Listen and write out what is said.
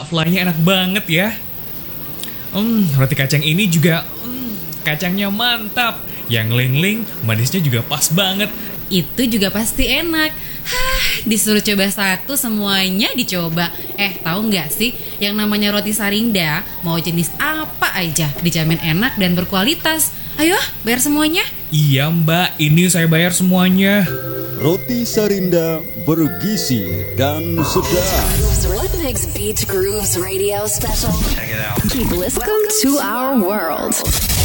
fly-nya enak banget ya. Roti kacang ini juga kacangnya mantap. Yang ling-ling, manisnya juga pas banget. Itu juga pasti enak. Disuruh coba satu semuanya dicoba. Tahu nggak sih, yang namanya roti Sarinda mau jenis apa aja dijamin enak dan berkualitas. Ayo, bayar semuanya. Iya mbak, ini saya bayar semuanya. Roti Sarinda bergizi dan sedap. What makes Beach Grooves Radio special? Check it out. Keep listening to our world.